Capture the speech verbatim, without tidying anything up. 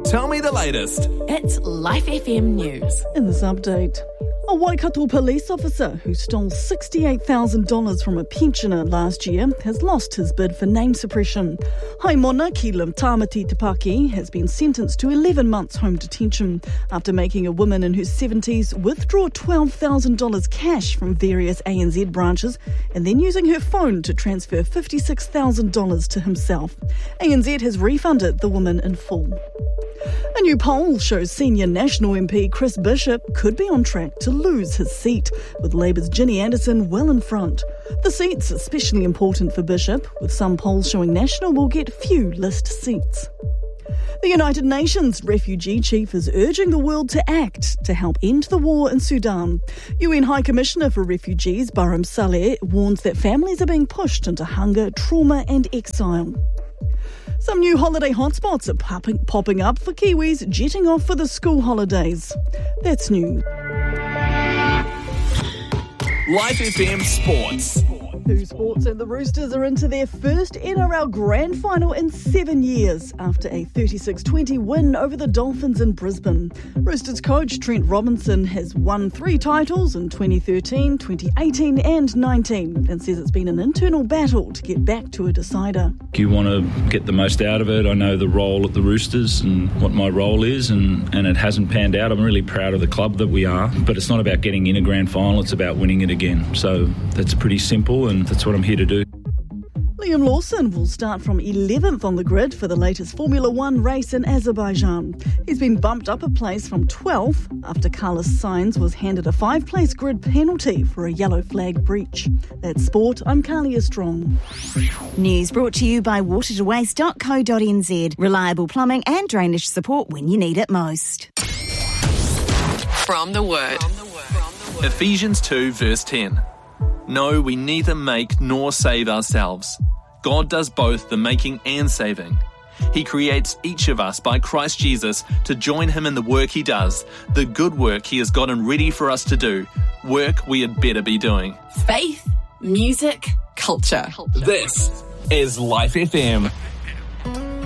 Tell me the latest. It's Life F M News. In this update, a Waikato police officer who stole sixty-eight thousand dollars from a pensioner last year has lost his bid for name suppression. Haimona Kilam Tamati Tapaki has been sentenced to eleven months home detention after making a woman in her seventies withdraw twelve thousand dollars cash from various A N Z branches and then using her phone to transfer fifty-six thousand dollars to himself. A N Z has refunded the woman in full. A new poll shows senior National M P Chris Bishop could be on track to lose his seat, with Labour's Ginny Anderson well in front. The seat's especially important for Bishop, with some polls showing National will get few list seats. The United Nations refugee chief is urging the world to act to help end the war in Sudan. U N High Commissioner for Refugees Barham Saleh warns that families are being pushed into hunger, trauma and exile. Some new holiday hotspots are popping, popping up for Kiwis jetting off for the school holidays. That's new. Life F M Sports. Who Sports and the Roosters are into their first N R L Grand Final in seven years after a thirty-six twenty win over the Dolphins in Brisbane. Roosters coach Trent Robinson has won three titles in twenty thirteen, twenty eighteen and nineteen and says it's been an internal battle to get back to a decider. You want to get the most out of it. I know the role at the Roosters and what my role is, and, and it hasn't panned out. I'm really proud of the club that we are, but it's not about getting in a grand final, it's about winning it again. So that's pretty simple, and that's what I'm here to do. Liam Lawson will start from eleventh on the grid for the latest Formula One race in Azerbaijan. He's been bumped up a place from twelfth after Carlos Sainz was handed a five-place grid penalty for a yellow flag breach. That's sport. I'm Carlia Strong. News brought to you by water to waste dot co dot n z. Reliable plumbing and drainage support when you need it most. From the Word. Ephesians two verse ten. No, we neither make nor save ourselves. God does both the making and saving. He creates each of us by Christ Jesus to join him in the work he does, the good work he has gotten ready for us to do, work we had better be doing. Faith, music, culture. This is Life F M.